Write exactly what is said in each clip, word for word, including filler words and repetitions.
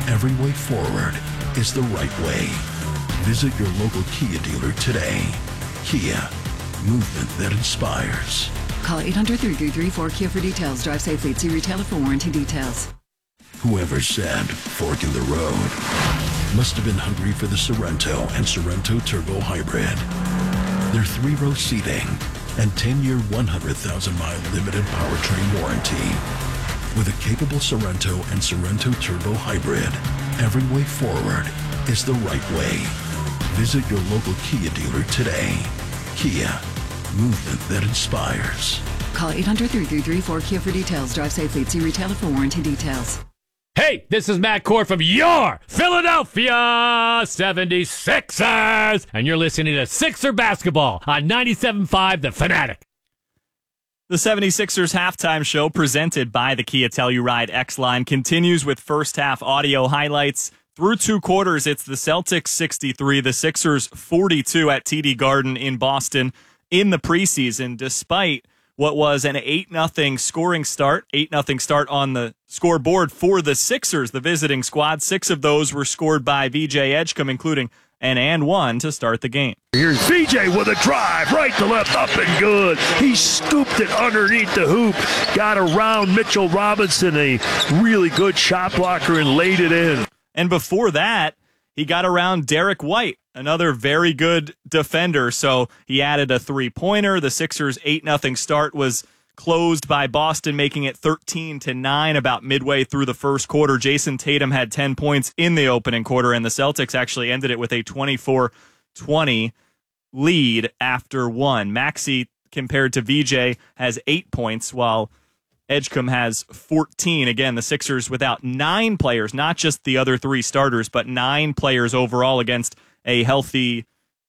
every way forward is the right way. Visit your local Kia dealer today. Kia, movement that inspires. Call eight hundred, three three three, four Kia for details. Drive safely. See retailer for warranty details. Whoever said fork in the road must have been hungry for the Sorento and Sorento Turbo Hybrid. Their three-row seating and ten-year, one hundred thousand mile limited powertrain warranty. With a capable Sorento and Sorento Turbo Hybrid, every way forward is the right way. Visit your local Kia dealer today. Kia, movement that inspires. Call eight hundred, three three three, four Kia for details. Drive safely. See retailer for warranty details. Hey, this is Matt Cord from your Philadelphia seventy-sixers, and you're listening to Sixer Basketball on ninety-seven point five The Fanatic. The seventy-sixers halftime show presented by the Kia Telluride X-Line continues with first half audio highlights. Through two quarters, it's the Celtics sixty-three, the Sixers forty-two at T D Garden in Boston in the preseason, despite what was an eight nothing scoring start, eight nothing start on the scoreboard for the Sixers, the visiting squad. Six of those were scored by V J Edgecombe, including an and one to start the game. Here's V J with a drive, right to left, up and good. He scooped it underneath the hoop, got around Mitchell Robinson, a really good shot blocker, and laid it in. And before that, he got around Derek White, another very good defender. So he added a three-pointer. The Sixers' eight nothing start was closed by Boston, making it thirteen to nine about midway through the first quarter. Jason Tatum had ten points in the opening quarter, and the Celtics actually ended it with a twenty-four twenty lead after one. Maxey, compared to V J, has eight points, while Edgecombe has fourteen. Again, the Sixers without nine players, not just the other three starters, but nine players overall against a healthy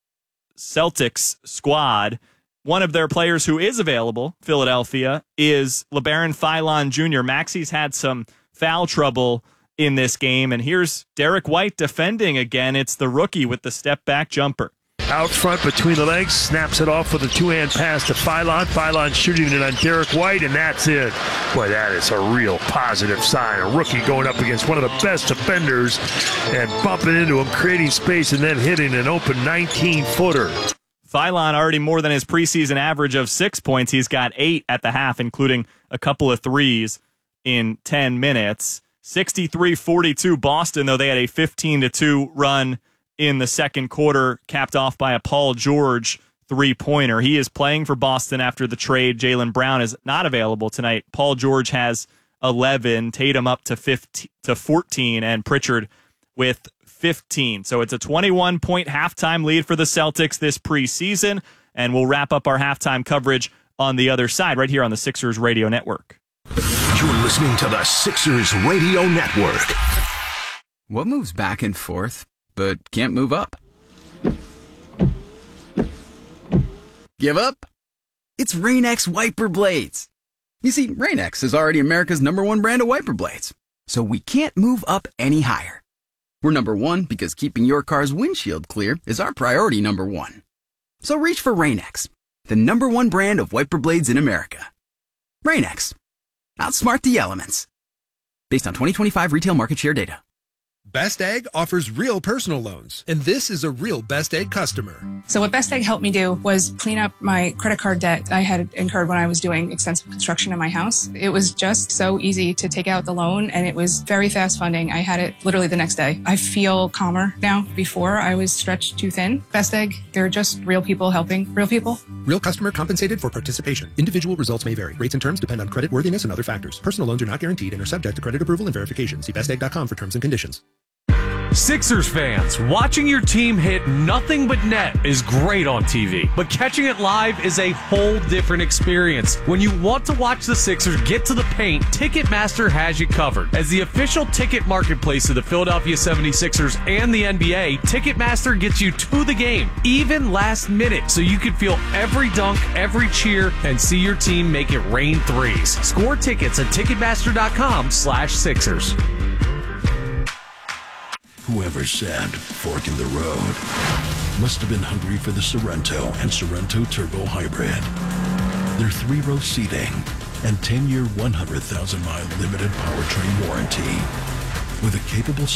Celtics squad. One of their players who is available, Philadelphia, is LeBaron Philon Junior Maxey's had some foul trouble in this game, and here's Derek White defending again. It's the rookie with the step-back jumper. Out front between the legs, snaps it off with a two-hand pass to Philon. Philon shooting it on Derek White, and that's it. Boy, that is a real positive sign. A rookie going up against one of the best defenders and bumping into him, creating space, and then hitting an open nineteen-footer. Philon already more than his preseason average of six points. He's got eight at the half, including a couple of threes in ten minutes. sixty-three forty-two Boston, though they had a fifteen to two run in the second quarter, capped off by a Paul George three-pointer. He is playing for Boston after the trade. Jaylen Brown is not available tonight. Paul George has eleven, Tatum up to fifteen to fourteen, and Pritchard with fifteen. So it's a twenty-one point halftime lead for the Celtics this preseason, and we'll wrap up our halftime coverage on the other side right here on the Sixers Radio Network. You're listening to the Sixers Radio Network. What moves back and forth but can't move up? Give up? It's Rain-X wiper blades. You see, Rain-X is already America's number one brand of wiper blades, so we can't move up any higher. We're number one because keeping your car's windshield clear is our priority number one. So reach for Rain-X, the number one brand of wiper blades in America. Rain-X. Outsmart the elements. Based on twenty twenty-five retail market share data. Best Egg offers real personal loans, and this is a real Best Egg customer. So what Best Egg helped me do was clean up my credit card debt I had incurred when I was doing extensive construction in my house. It was just so easy to take out the loan, and it was very fast funding. I had it literally the next day. I feel calmer now. Before, I was stretched too thin. Best Egg, they're just real people helping real people. Real customer compensated for participation. Individual results may vary. Rates and terms depend on credit worthiness and other factors. Personal loans are not guaranteed and are subject to credit approval and verification. See best egg dot com for terms and conditions. Sixers fans, watching your team hit nothing but net is great on T V, but catching it live is a whole different experience. When you want to watch the Sixers get to the paint, Ticketmaster has you covered. As the official ticket marketplace of the Philadelphia seventy-sixers and the N B A, Ticketmaster gets you to the game, even last minute, so you can feel every dunk, every cheer, and see your team make it rain threes. Score tickets at Ticketmaster dot com slash Sixers. Whoever said fork in the road must have been hungry for the Sorento and Sorento Turbo Hybrid. Their three-row seating and ten-year, one hundred thousand mile limited powertrain warranty. With a capable